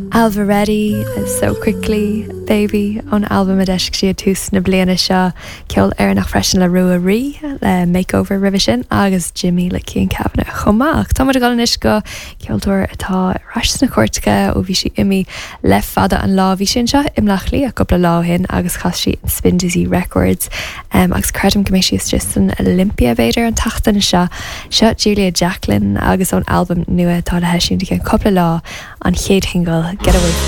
Alva Ready, So Quickly, Baby, an album a deisc si a tús na bliana seo ceol ar nach freisin le rua rí le makeover revision agus Jimmy le cían cabna chomach. Tá mar a ganis go ceoltóir atá ras na cuairtecha ó bhí si imi le fada an lá bhí sin seo imlach lí a coppla láhin agus chas si in Spin Dizzy Records agus credum goméisi is just an Olympia Vader an tachtan seo Julia Jacqueline agus an album nua tá le heisiún cén coppla lá an chéad hingle Get Away